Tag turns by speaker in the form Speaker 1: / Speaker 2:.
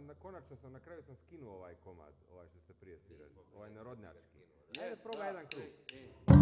Speaker 1: konačno sam, na kraju sam skinuo ovaj komad, ovaj što ste prije svirali. Ovaj narodnjački.
Speaker 2: Ajde,
Speaker 1: Probaj jedan krug.